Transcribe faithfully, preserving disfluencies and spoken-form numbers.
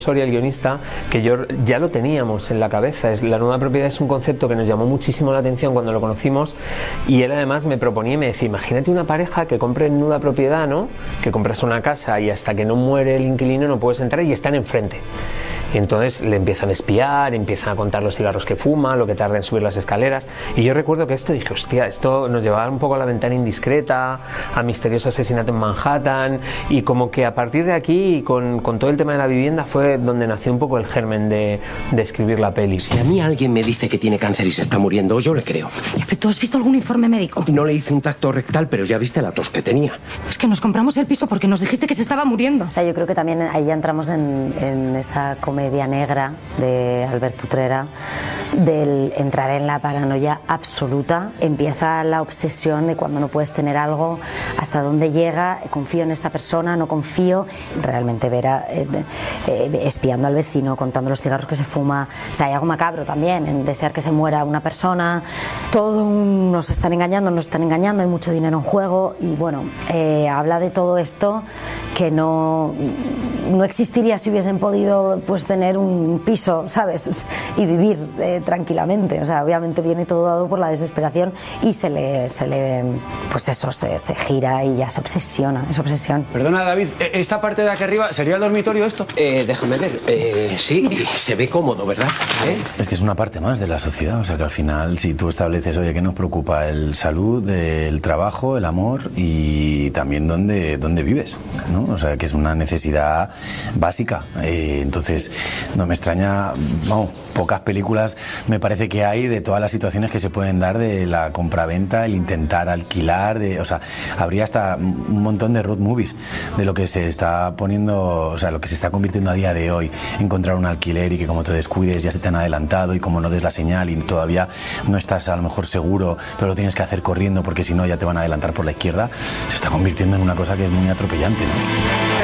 Soria, el guionista, que yo ya lo teníamos en la cabeza. Es, la nueva propiedad es un concepto que nos llamó muchísimo la atención cuando lo conocimos, y él además me proponía y me decía: imagínate una pareja que compre en nuda propiedad, ¿no? Que compras una casa y hasta que no muere el inquilino no puedes entrar y están enfrente. Y entonces le empiezan a espiar, empiezan a contar los cigarros que fuma, lo que tarda en subir las escaleras. Y yo recuerdo que esto dije: hostia, esto nos llevaba un poco a La ventana indiscreta, a Misterioso asesinato en Manhattan, y como que a partir de aquí, con, con todo el tema de la vivienda, fue donde nació un poco el germen de, de escribir la peli. Si a mí alguien me dice que tiene cáncer y se está muriendo, yo le creo. ¿Pero tú has visto algún informe médico? No le hice un tacto rectal, pero ya viste la tos que tenía. Es que nos compramos el piso porque nos dijiste que se estaba muriendo. O sea, yo creo que también ahí ya entramos en, en esa comedia negra de Albert Utrera, del entrar en la paranoia absoluta. Empieza la obsesión de cuando no puedes tener algo, hasta dónde llega, confío en esta persona, no confío. Realmente Vera eh, eh, espiando al vecino, contando los cigarros que se fuma. O sea, hay algo macabro también en desear que se muera una persona. Todo un, nos están engañando, nos están engañando, hay mucho dinero en juego. Y bueno, eh, habla de todo esto que no, no existiría si hubiesen podido pues tener un piso, ¿sabes? Y vivir eh, tranquilamente. O sea, obviamente viene todo dado por la desesperación y se le, se le pues eso, se, se gira y ya se obsesiona, es obsesión. Perdona, David, ¿esta parte de aquí arriba sería el dormitorio esto? Eh, déjame ver. Eh, sí, se ve cómodo, ¿verdad? ¿Eh? Es que es una parte más de la sociedad, o sea que al final, si tú estableces, oye, que nos preocupa el salud, el trabajo, el amor y también dónde, dónde vives, ¿no? O sea, que es una necesidad básica. Eh, entonces, no me extraña, vamos, pocas películas me parece que hay de todas las situaciones que se pueden dar de la compraventa, el intentar alquilar, de, o sea, habría hasta un montón de road movies de lo que se está poniendo, o sea, lo que se está convirtiendo a día de hoy, encontrar un alquiler y que como te descuides ya se te han adelantado y como no des la señal y todavía no estás a lo mejor seguro, pero lo tienes que hacer corriendo porque si no ya te van a adelantar por la izquierda, se está convirtiendo en una cosa que es muy atropellante, ¿no?